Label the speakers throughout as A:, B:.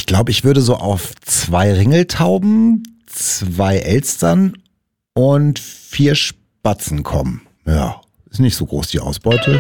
A: Ich glaube, ich würde so auf 2 Ringeltauben, 2 Elstern und 4 Spatzen kommen. Ja, ist nicht so groß die Ausbeute.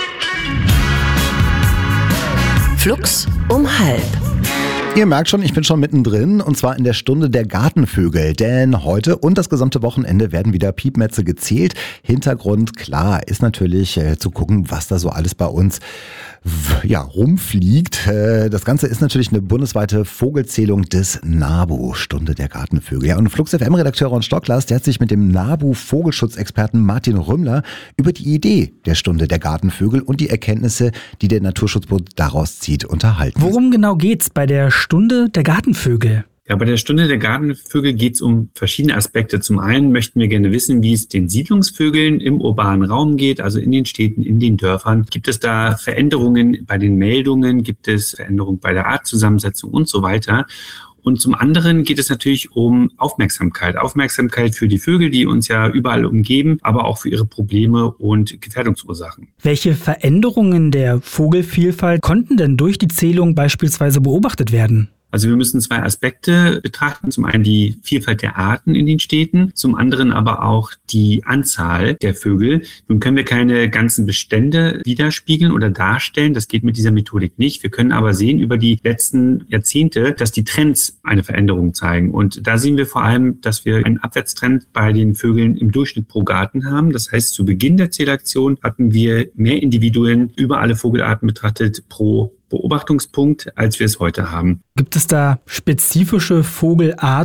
B: Flux um 12:30.
A: Ihr merkt schon, ich bin schon mittendrin und zwar in der Stunde der Gartenvögel, denn heute und das gesamte Wochenende werden wieder Piepmätze gezählt. Hintergrund, klar, ist natürlich zu gucken, was da so alles bei uns rumfliegt. Das Ganze ist natürlich eine bundesweite Vogelzählung des NABU, Stunde der Gartenvögel. Ja, und Flux FM-Redakteur Ron Stocklas, der hat sich mit dem NABU-Vogelschutzexperten Martin Rümmler über die Idee der Stunde der Gartenvögel und die Erkenntnisse, die der Naturschutzbund daraus zieht, unterhalten.
C: Worum genau geht's bei der Stunde der Gartenvögel?
D: Ja, bei der Stunde der Gartenvögel geht es um verschiedene Aspekte. Zum einen möchten wir gerne wissen, wie es den Siedlungsvögeln im urbanen Raum geht, also in den Städten, in den Dörfern. Gibt es da Veränderungen bei den Meldungen? Gibt es Veränderungen bei der Artzusammensetzung und so weiter? Und zum anderen geht es natürlich um Aufmerksamkeit. Aufmerksamkeit für die Vögel, die uns ja überall umgeben, aber auch für ihre Probleme und Gefährdungsursachen.
C: Welche Veränderungen der Vogelvielfalt konnten denn durch die Zählung beispielsweise beobachtet werden?
D: Also wir müssen 2 Aspekte betrachten. Zum einen die Vielfalt der Arten in den Städten, zum anderen aber auch die Anzahl der Vögel. Nun können wir keine ganzen Bestände widerspiegeln oder darstellen. Das geht mit dieser Methodik nicht. Wir können aber sehen über die letzten Jahrzehnte, dass die Trends eine Veränderung zeigen. Und da sehen wir vor allem, dass wir einen Abwärtstrend bei den Vögeln im Durchschnitt pro Garten haben. Das heißt, zu Beginn der Zählaktion hatten wir mehr Individuen über alle Vogelarten betrachtet pro Beobachtungspunkt, als wir es heute haben.
C: Gibt es da spezifische Vogelarten,